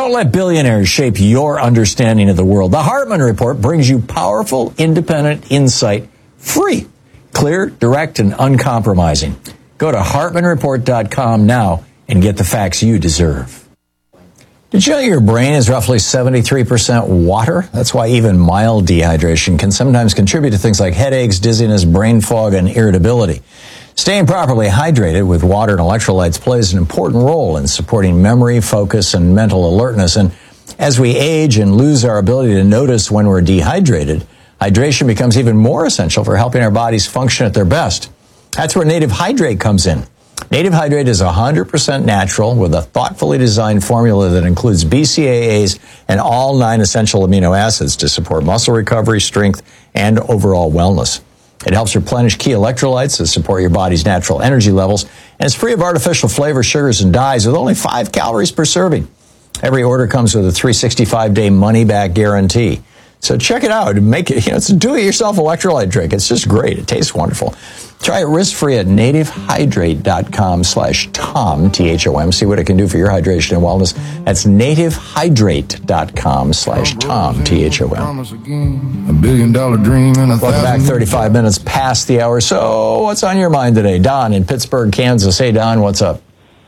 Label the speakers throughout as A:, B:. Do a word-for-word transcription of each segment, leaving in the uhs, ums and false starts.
A: Don't let billionaires shape your understanding of the world. The Hartman Report brings you powerful, independent insight, free, clear, direct, and uncompromising. Go to Hartman Report dot com now and get the facts you deserve. Did you know your brain is roughly seventy-three percent water? That's why even mild dehydration can sometimes contribute to things like headaches, dizziness, brain fog, and irritability. Staying properly hydrated with water and electrolytes plays an important role in supporting memory, focus, and mental alertness. And as we age and lose our ability to notice when we're dehydrated, hydration becomes even more essential for helping our bodies function at their best. That's where Native Hydrate comes in. Native Hydrate is one hundred percent natural with a thoughtfully designed formula that includes B C A As and all nine essential amino acids to support muscle recovery, strength, and overall wellness. It helps replenish key electrolytes to support your body's natural energy levels, and it's free of artificial flavors, sugars, and dyes with only five calories per serving. Every order comes with a three hundred sixty-five day money-back guarantee. So check it out. Make it, you know, it's a do-it-yourself electrolyte drink. It's just great. It tastes wonderful. Try it risk-free at native hydrate dot com slash Tom, T H O M. See what it can do for your hydration and wellness. That's native hydrate dot com slash Tom, T H O M.
B: A billion dollar dream and a
A: Welcome back, thirty-five minutes past the hour. So what's on your mind today? Don in Pittsburgh, Kansas. Hey, Don, what's up?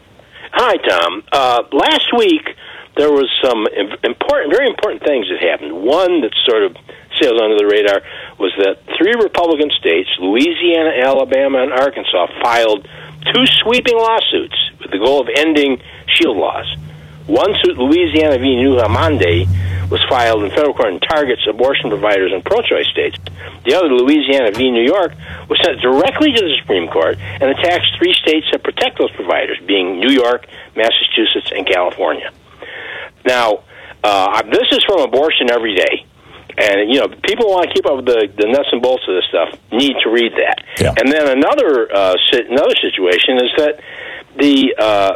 C: Hi, Tom. Uh, last week, there was some important, very important things that happened. One that sort of sails under the radar was that three Republican states, Louisiana, Alabama, and Arkansas, filed two sweeping lawsuits with the goal of ending shield laws. One suit, Louisiana v. New Hamande, was filed in federal court and targets abortion providers in pro-choice states. The other, Louisiana v. New York, was sent directly to the Supreme Court and attacks three states that protect those providers, being New York, Massachusetts, and California. Now, uh, this is from Abortion Every Day. And, you know, people who want to keep up with the, the nuts and bolts of this stuff need to read that.
A: Yeah.
C: And then another uh, another situation is that the uh,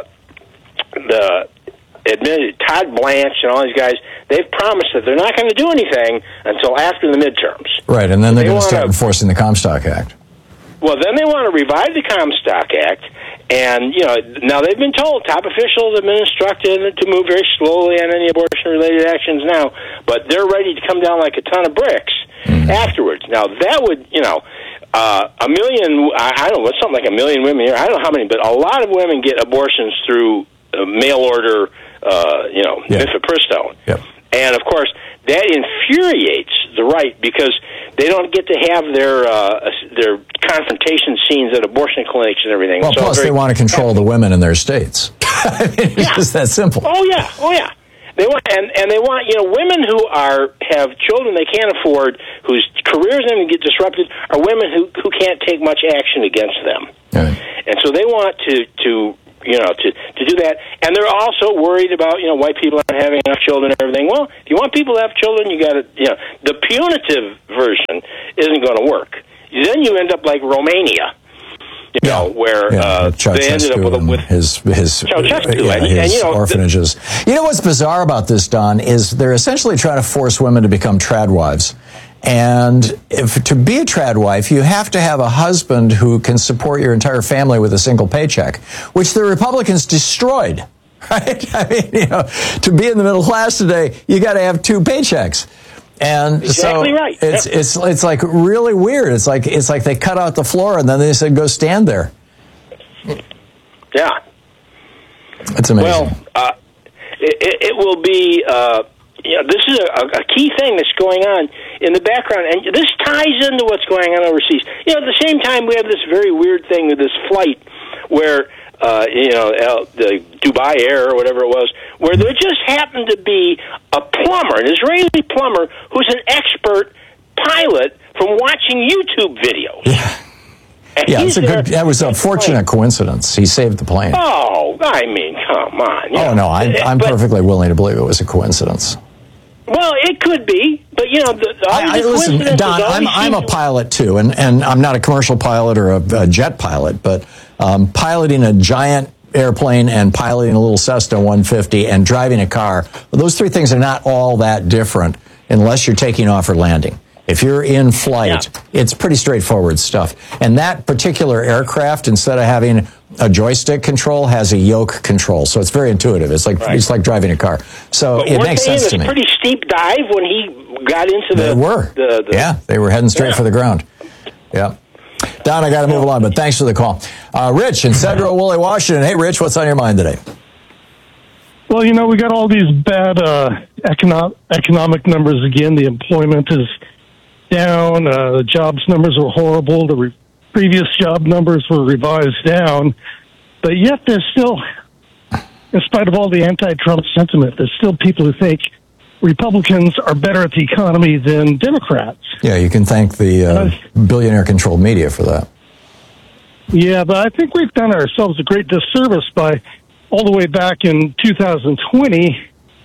C: the admitted Todd Blanche and all these guys, they've promised that they're not going to do anything until after the midterms.
A: Right, and then they're
C: They
A: going to start
C: wanna-
A: enforcing the Comstock Act.
C: Well, then they want to revive the Comstock Act, and, you know, now they've been told, top officials have been instructed to move very slowly on any abortion-related actions now, but they're ready to come down like a ton of bricks mm-hmm. afterwards. Now, that would, you know, uh, a million, I, I don't know, what's something like a million women here, I don't know how many, but a lot of women get abortions through uh, mail order, uh, you know,
A: yeah.
C: mifepristone.
A: Yep.
C: And, of course, that infuriates the right because they don't get to have their uh, their confrontation scenes at abortion clinics and everything.
A: Well,
C: so
A: plus
C: very,
A: they want to control the women in their states. I mean, it's
C: yeah.
A: just that simple.
C: Oh yeah, oh yeah. They want and, and they want you know women who are have children they can't afford, whose careers are going to get disrupted, are women who who can't take much action against them.
A: Right.
C: And so they want to to. You know, to, to do that. And they're also worried about, you know, white people aren't having enough children and everything. Well, if you want people to have children, you got to, you know, the punitive version isn't going to work. Then you end up like Romania, you
A: yeah.
C: know, where
A: yeah.
C: uh, they ended up with, with
A: his, his,
C: Ceausescu,
A: yeah,
C: and,
A: his
C: and, you know,
A: orphanages. The, you know what's bizarre about this, Don, is they're essentially trying to force women to become trad wives. And if, to be a trad wife, you have to have a husband who can support your entire family with a single paycheck, which the Republicans destroyed, right? I mean, you know, to be in the middle class today, you got to have two paychecks. And
C: exactly
A: so
C: right.
A: it's
C: Yep.
A: it's it's like really weird. It's like it's like they cut out the floor and then they said go stand there.
C: Yeah.
A: It's amazing.
C: Well, uh, it, it, it will be. Uh, You know, this is a, a key thing that's going on in the background, and this ties into what's going on overseas. You know, at the same time, we have this very weird thing with this flight where, uh, you know, the Dubai Air or whatever it was, where there just happened to be a plumber, an Israeli plumber, who's an expert pilot from watching YouTube videos.
A: Yeah.
C: And
A: Yeah,
C: he's
A: it's a
C: there-
A: good. That was a fortunate coincidence. He saved the plane.
C: Oh, I mean, come on. you
A: Oh
C: know.
A: no, I, I'm
C: But-
A: perfectly willing to believe it was a coincidence.
C: Well, it could be, but you know, the, all
A: I, I,
C: the
A: listen,
C: coincidences
A: Don, I'm,
C: always
A: I'm a
C: seem to-
A: pilot too, and, and I'm not a commercial pilot or a, a jet pilot, but um, piloting a giant airplane and piloting a little Cessna one fifty and driving a car, those three things are not all that different unless you're taking off or landing. If you're in flight,
D: Yeah.
A: it's pretty straightforward stuff. And that particular aircraft, instead of having a joystick control, has a yoke control. So it's very intuitive. It's like
C: Right.
A: it's like driving a car. So
C: But
A: it
C: weren't
A: makes
C: they
A: sense
C: in
A: to
C: a
A: me.
C: pretty steep dive when he got into the...
A: They were.
C: The, the,
A: yeah, they were heading straight
C: Yeah.
A: for the ground. Yeah. Don, I got to move along, but thanks for the call. Uh, Rich in Central Woolley, Washington. Hey, Rich, what's on your mind today?
E: Well, you know, we got all these bad uh, economic economic numbers again. The employment is down. Uh, the jobs numbers are horrible. The re- previous job numbers were revised down. But yet there's still, in spite of all the anti-Trump sentiment, there's still people who think Republicans are better at the economy than Democrats.
A: Yeah, you can thank the uh, billionaire-controlled media for that.
E: Yeah, but I think we've done ourselves a great disservice by all the way back in two thousand twenty,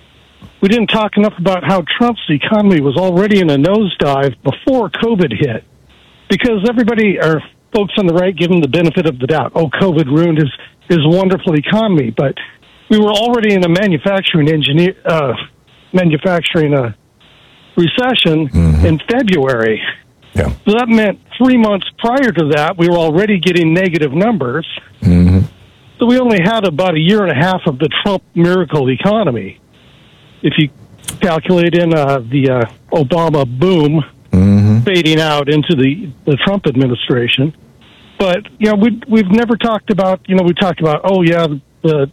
E: we didn't talk enough about how Trump's economy was already in a nosedive before COVID hit. Because everybody, or folks on the right, give him the benefit of the doubt. Oh, COVID ruined his, his wonderful economy. But we were already in a manufacturing engineer, uh, manufacturing uh, recession
A: Mm-hmm.
E: in February.
A: Yeah.
E: So that meant three months prior to that, we were already getting negative numbers.
A: Mm-hmm.
E: So we only had about a year and a half of the Trump miracle economy. If you calculate in uh, the uh, Obama boom
A: Mm-hmm.
E: fading out into the, the Trump administration. But, you know, we, we've never talked about, you know, we talked about, oh, yeah, the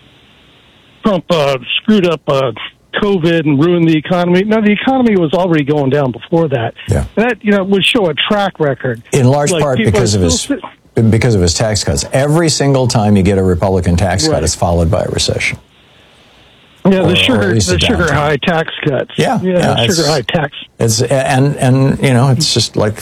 E: Trump uh, screwed up uh, COVID and ruined the economy. No, the economy was already going down before that.
A: Yeah.
E: That, you know, would show a track record.
A: In large
E: Like,
A: part
E: people
A: because
E: are
A: of his
E: still-
A: because of his tax cuts. Every single time you get a Republican tax cut,
E: Right.
A: it's followed by a recession.
E: Yeah,
A: Or- or
E: the
A: at
E: sugar,
A: least a
E: the sugar
A: downturn.
E: high tax cuts.
A: Yeah,
E: yeah,
A: yeah,
E: the
A: it's-
E: sugar high tax.
A: It's and and you know it's just like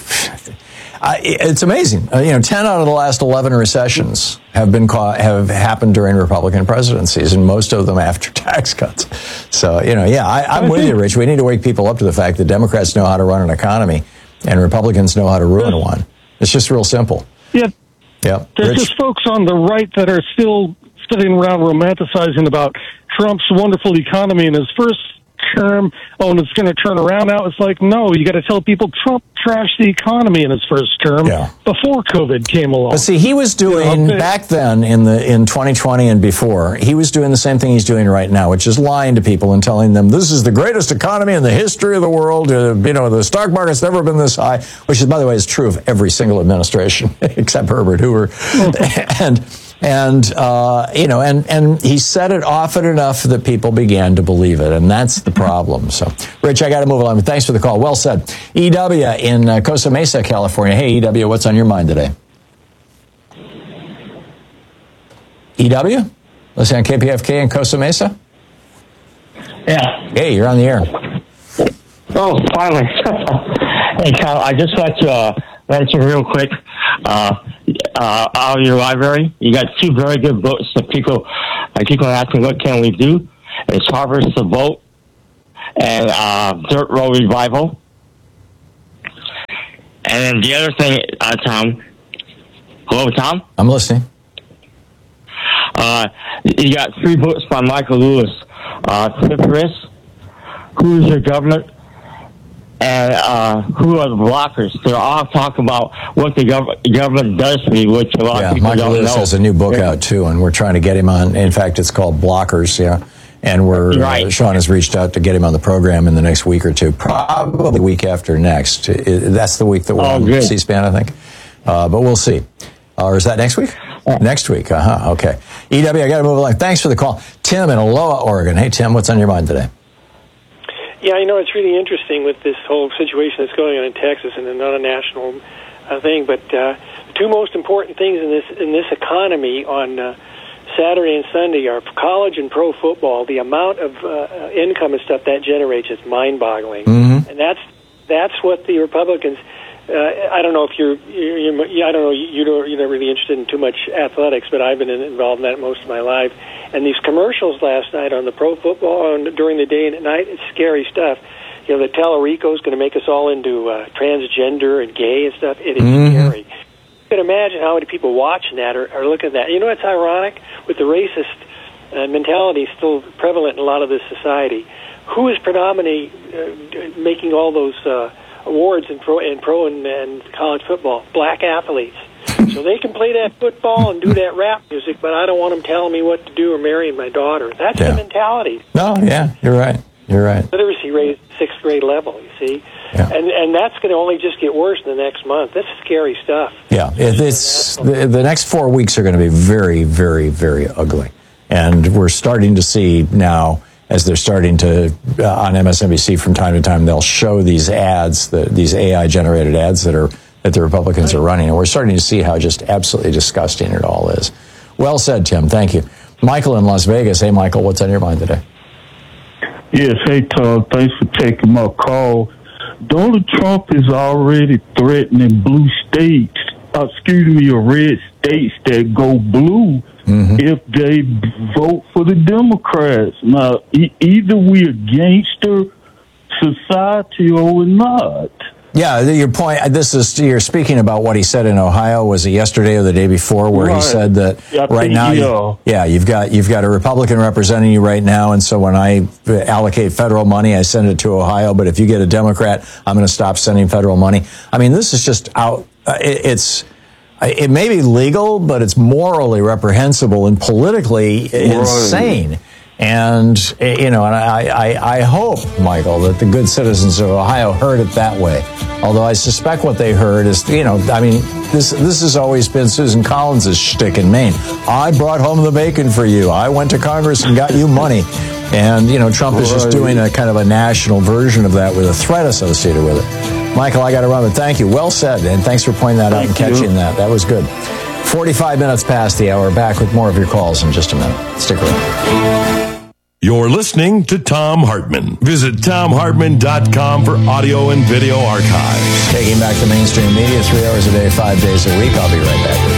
A: I, it's amazing. Uh, you know, ten out of the last eleven recessions have been caught, have happened during Republican presidencies, and most of them after tax cuts. So you know, yeah, I, I'm with you, Rich. We need to wake people up to the fact that Democrats know how to run an economy, and Republicans know how to ruin one. It's just real simple.
E: Yeah,
A: Yeah,
E: there's
A: Rich.
E: just folks on the right that are still sitting around romanticizing about Trump's wonderful economy in his first term. Oh, and it's going to turn around now. It's like, no, you got to tell people Trump trashed the economy in his first term
A: Yeah.
E: before COVID came along.
A: But see, he was doing
E: You know,
A: back then in the in twenty twenty and before. He was doing the same thing he's doing right now, which is lying to people and telling them this is the greatest economy in the history of the world. Uh, you know, the stock market's never been this high. Which is, by the way, is true of every single administration except Herbert Hoover. and and uh, you know, and and he said it often enough that people began to believe it, and that's the problem. So, Rich, I got to move along. But thanks for the call. Well said. E W in uh, Costa Mesa, California. Hey, E W, what's on your mind today? E W? Listen on K P F K in Costa Mesa?
F: Yeah.
A: Hey, you're on the air.
F: Oh, finally. Hey, Kyle, I just got to uh, mention real quick, uh, uh, out of your library, you got two very good books that people, like people are asking, what can we do? It's Harvest the Boat and uh, Dirt Road Revival. And then the other thing, uh, Tom, hello, Tom?
A: I'm listening.
F: Uh, you got three books by Michael Lewis, uh, Tip Risk, Who's Your Government, and uh, Who Are the Blockers. They're all talking about what the gov- government does for you, which a lot
A: Yeah,
F: of people
A: Michael
F: don't
A: Lewis
F: know.
A: has a new book out, too, and we're trying to get him on. In fact, it's called Blockers, yeah. And we're,
F: Right.
A: uh, Sean has reached out to get him on the program in the next week or two, probably the week after next. I- that's the week that we're
F: Oh,
A: on
F: good.
A: C-SPAN, I think. Uh, but we'll see. Uh, or is that next week? Next week, uh-huh, okay. E W, I got to move along. Thanks for the call. Tim in Aloha, Oregon. Hey, Tim, what's on your mind today?
G: Yeah, you know, it's really interesting with this whole situation that's going on in Texas, and it's not a national uh, thing, but uh, the two most important things in this in this economy on uh, Saturday and Sunday are college and pro football. The amount of uh, income and stuff that generates is mind-boggling,
A: Mm-hmm.
G: and that's that's what the Republicans. Uh, I don't know if you're, you're, you're I don't know, you don't, you're not really interested in too much athletics, but I've been involved in that most of my life. And these commercials last night on the pro football and during the day and at night, it's scary stuff. You know, the Tellerico is going to make us all into uh, transgender and gay and stuff. It is
A: Mm-hmm.
G: scary. You can imagine how many people watching that are, are looking at that. You know what's ironic? With the racist uh, mentality still prevalent in a lot of this society, who is predominantly uh, making all those uh, awards in pro in pro and, and college football. Black athletes. So they can play that football and do that rap music, but I don't want them telling me what to do or marrying my daughter. That's
A: Yeah.
G: the mentality.
A: No, yeah, you're right. You're right.
G: Literacy rate is sixth grade level, you see.
A: Yeah.
G: And and that's going to only just get worse in the next month. That's scary stuff.
A: Yeah, it, it's the, the next four weeks are going to be very, very, very ugly. And we're starting to see now, as they're starting to, uh, on M S N B C from time to time, they'll show these ads, the, these A I-generated ads that are that the Republicans are running. And we're starting to see how just absolutely disgusting it all is. Well said, Tim. Thank you. Michael in Las Vegas. Hey, Michael, what's on your mind today?
D: Yes, hey, Todd, thanks for taking my call. Donald Trump is already threatening blue states, uh, excuse me, or red states that go blue mm-hmm. if they vote for the Democrats. Now, e- either we're gangster society or we're not.
A: Yeah, your point, this is, you're speaking about what he said in Ohio, was it yesterday or the day before, where
D: right.
A: he said that
D: yeah,
A: right
D: think,
A: now,
D: yeah.
A: You, yeah, you've got, you've got a Republican representing you right now, and so when I allocate federal money, I send it to Ohio, but if you get a Democrat, I'm going to stop sending federal money. I mean, this is just out, uh, it, it's, it may be legal, but it's morally reprehensible and politically right. insane. And, you know, and I, I, I hope, Michael, that the good citizens of Ohio heard it that way. Although I suspect what they heard is, you know, I mean, this this has always been Susan Collins' shtick in Maine. I brought home the bacon for you. I went to Congress and got you money. And, you know, Trump is just doing a kind of a national version of that with a threat associated with it. Michael, I got to run, but thank you. Well said. And thanks for pointing that out and catching that. That was good. forty-five minutes past the hour. Back with more of your calls in just a minute. Stick around.
H: You're listening to Thom Hartmann. Visit Thom Hartmann dot com for audio and video archives.
A: Taking back the mainstream media three hours a day, five days a week. I'll be right back.